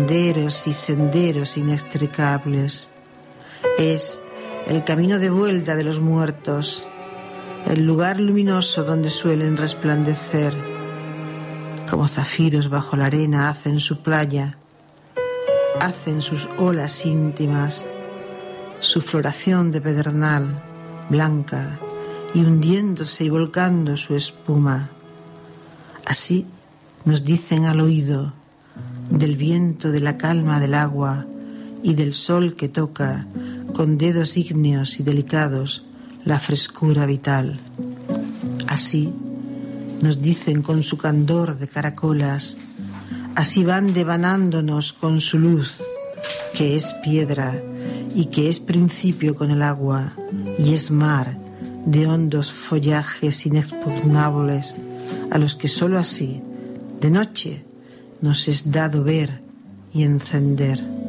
senderos y senderos inextricables. Es el camino de vuelta de los muertos, el lugar luminoso donde suelen resplandecer. Como zafiros bajo la arena hacen su playa, hacen sus olas íntimas, su floración de pedernal blanca y hundiéndose y volcando su espuma. Así nos dicen al oído del viento, de la calma del agua y del sol que toca con dedos ígneos y delicados la frescura vital. Así nos dicen con su candor de caracolas, así van devanándonos con su luz, que es piedra y que es principio con el agua y es mar de hondos follajes inexpugnables, a los que sólo así, de noche, nos es dado ver y encender.